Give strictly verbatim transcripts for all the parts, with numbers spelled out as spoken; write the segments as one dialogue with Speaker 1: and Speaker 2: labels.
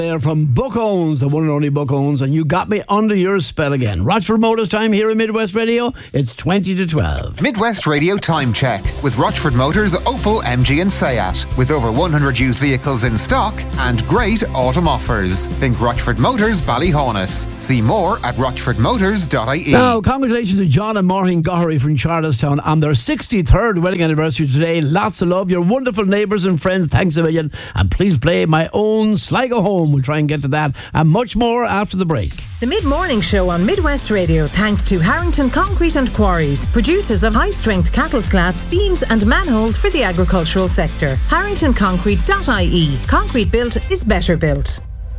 Speaker 1: There from Buck Owens, the one and only Buck Owens, and you got me under your spell again. Rochford Motors time here at Midwest Radio. It's twenty to twelve.
Speaker 2: Midwest Radio time check with Rochford Motors, Opel, M G and Seat. With over one hundred used vehicles in stock and great autumn offers. Think Rochford Motors, Ballyhonus. See more at rochford motors dot I E.
Speaker 1: Now, congratulations to John and Maureen Gohary from Charlestown on their sixty-third wedding anniversary today. Lots of love. Your wonderful neighbours and friends. Thanks a million. And please play My Own Sligo Home. We'll try and get to that and much more after the break.
Speaker 3: The Mid-Morning Show on Midwest Radio, thanks to Harrington Concrete and Quarries, producers of high-strength cattle slats, beams and manholes for the agricultural sector. harrington concrete dot I E. Concrete built is better built.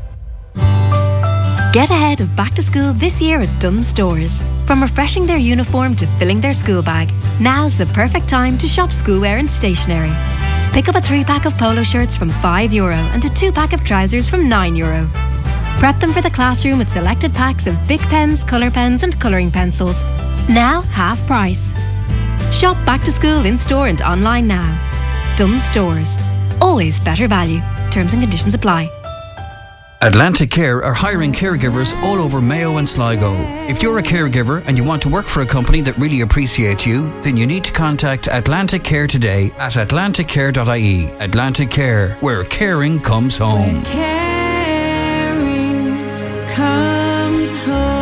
Speaker 4: Get ahead of back to school this year at Dunnes Stores. From refreshing their uniform to filling their school bag, now's the perfect time to shop schoolwear and stationery. Pick up a three-pack of polo shirts from five euro and a two-pack of trousers from nine euro. Prep them for the classroom with selected packs of Bic pens, colour pens and colouring pencils. Now half price. Shop back to school in-store and online now. Dunnes Stores. Always better value. Terms and conditions apply.
Speaker 5: Atlantic Care are hiring caregivers all over Mayo and Sligo. If you're a caregiver and you want to work for a company that really appreciates you, then you need to contact Atlantic Care today at atlantic care dot I E. Atlantic Care, where caring comes home.
Speaker 6: Where caring comes home.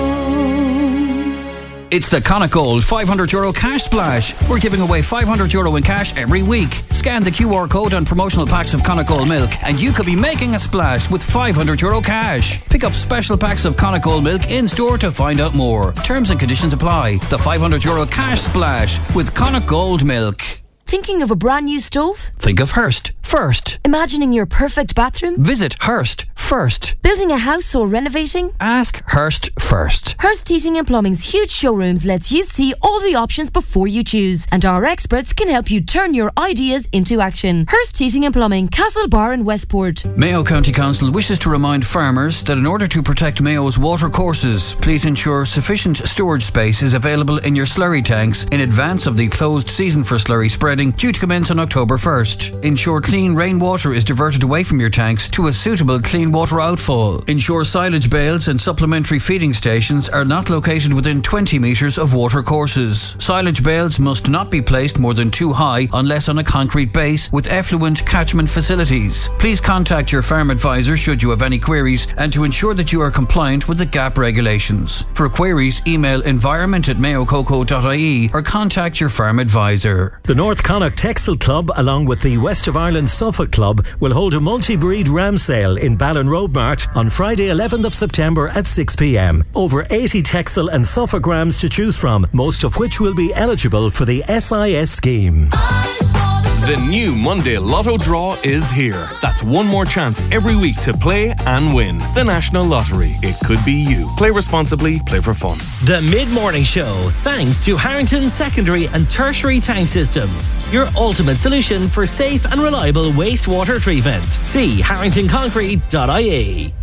Speaker 5: It's the Connacht Gold five hundred euro cash splash. We're giving away five hundred euro in cash every week. Scan the Q R code on promotional packs of Connacht Gold milk and you could be making a splash with five hundred euro cash. Pick up special packs of Connacht Gold milk in store to find out more. Terms and conditions apply. The five hundred euro cash splash with Connacht Gold milk.
Speaker 7: Thinking of a brand new stove?
Speaker 5: Think of Hearst first.
Speaker 7: Imagining your perfect bathroom?
Speaker 5: Visit Hearst first.
Speaker 7: Building a house or renovating?
Speaker 5: Ask Hearst first.
Speaker 7: Hearst Heating and Plumbing's huge showrooms lets you see all the options before you choose, and our experts can help you turn your ideas into action. Hearst Heating and Plumbing, Castlebar and Westport.
Speaker 5: Mayo County Council wishes to remind farmers that in order to protect Mayo's water courses, please ensure sufficient storage space is available in your slurry tanks in advance of the closed season for slurry spreading due to commence on October first. Ensure clean rainwater is diverted away from your tanks to a suitable clean water outfall. Ensure silage bales and supplementary feeding stations are not located within twenty metres of water courses. Silage bales must not be placed more than two high unless on a concrete base with effluent catchment facilities. Please contact your farm advisor should you have any queries and to ensure that you are compliant with the G A P regulations. For queries, email environment at mayococo dot I E or contact your farm advisor.
Speaker 8: The North Connacht Textile Club, along with the West of Ireland Suffolk Club, will hold a multi-breed ram sale in Ballon Road Mart on Friday eleventh of September at six p m. Over eighty Texel and Suffolk rams to choose from, most of which will be eligible for the S I S scheme.
Speaker 9: The new Monday Lotto draw is here. That's one more chance every week to play and win. The National Lottery. It could be you. Play responsibly, play for fun.
Speaker 10: The Mid-Morning Show, thanks to Harrington Secondary and Tertiary Tank Systems, your ultimate solution for safe and reliable wastewater treatment. See harrington concrete dot I E.